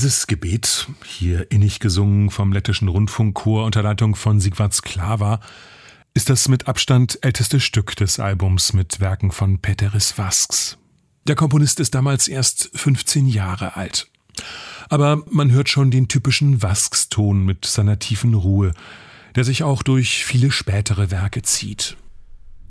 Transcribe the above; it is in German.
Dieses Gebet, hier innig gesungen vom Lettischen Rundfunkchor unter Leitung von Sigvard Sklava, ist das mit Abstand älteste Stück des Albums mit Werken von Péteris Vasks. Der Komponist ist damals erst 15 Jahre alt. Aber man hört schon den typischen Vasks-Ton mit seiner tiefen Ruhe, der sich auch durch viele spätere Werke zieht.